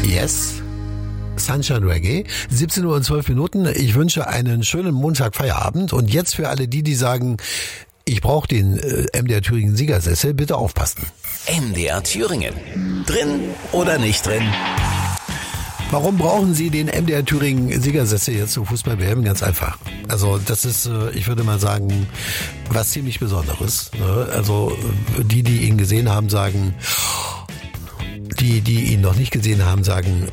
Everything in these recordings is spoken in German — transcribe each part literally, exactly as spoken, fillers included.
Yes. Sunshine Reggae. siebzehn Uhr und zwölf Minuten. Ich wünsche einen schönen Montag-Feierabend. Und jetzt für alle die, die sagen, ich brauche den äh, M D R Thüringen Siegersessel, bitte aufpassen. M D R Thüringen. Drin oder nicht drin? Warum brauchen Sie den M D R Thüringen Siegersessel jetzt zum Fußball-W M? Ganz einfach. Also das ist, ich würde mal sagen, was ziemlich Besonderes. Also die, die ihn gesehen haben, sagen, die, die ihn noch nicht gesehen haben, sagen,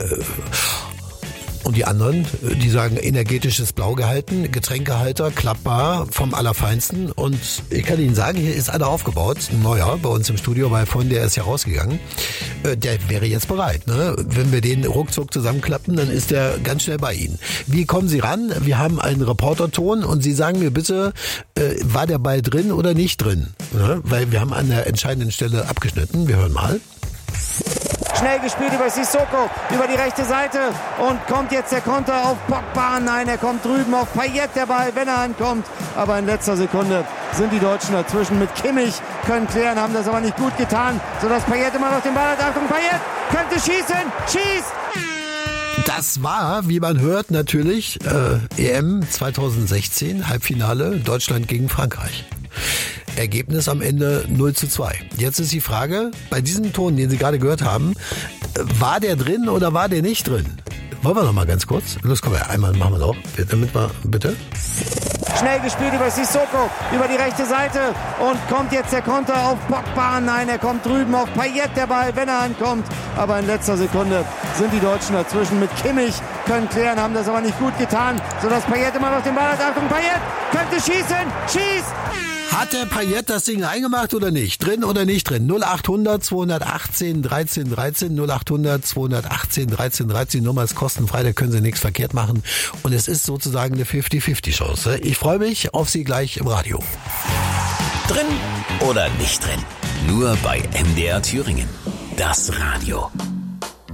und die anderen, die sagen, energetisches Blau gehalten, Getränkehalter, klappbar, vom Allerfeinsten. Und ich kann Ihnen sagen, hier ist einer aufgebaut, ein neuer, bei uns im Studio, weil vorhin der ist ja rausgegangen. Der wäre jetzt bereit. Ne? Wenn wir den ruckzuck zusammenklappen, dann ist der ganz schnell bei Ihnen. Wie kommen Sie ran? Wir haben einen Reporterton und Sie sagen mir bitte, war der Ball drin oder nicht drin? Ne? Weil wir haben an der entscheidenden Stelle abgeschnitten. Wir hören mal. Schnell gespielt über Sissoko, über die rechte Seite und kommt jetzt der Konter auf Pogba. Nein, er kommt drüben auf Payet, der Ball, wenn er ankommt. Aber in letzter Sekunde sind die Deutschen dazwischen mit Kimmich, können klären, haben das aber nicht gut getan, sodass Payet immer noch den Ball hat. Achtung, Payet könnte schießen, schießt! Das war, wie man hört, natürlich äh, E M zwanzig sechzehn, Halbfinale, Deutschland gegen Frankreich. Ergebnis am Ende null zu zwei. Jetzt ist die Frage, bei diesem Ton, den Sie gerade gehört haben, war der drin oder war der nicht drin? Wollen wir noch mal ganz kurz? Los, komm, einmal machen wir noch, damit wir, bitte. Schnell gespielt über Sissoko, über die rechte Seite und kommt jetzt der Konter auf Pogba. Nein, er kommt drüben auf Payet, der Ball, wenn er ankommt. Aber in letzter Sekunde sind die Deutschen dazwischen mit Kimmich, können klären, haben das aber nicht gut getan, sodass Payet immer noch den Ball hat. Achtung, Payet könnte schießen, schießt! Hat der Payet das Ding reingemacht oder nicht? Drin oder nicht drin? null achthundert zweihundertachtzehn dreizehn dreizehn, null achthundert zweihundertachtzehn dreizehn dreizehn, Nummer ist kostenfrei, da können Sie nichts verkehrt machen. Und es ist sozusagen eine fünfzig fünfzig Chance. Ich freue mich auf Sie gleich im Radio. Drin oder nicht drin? Nur bei M D R Thüringen. Das Radio.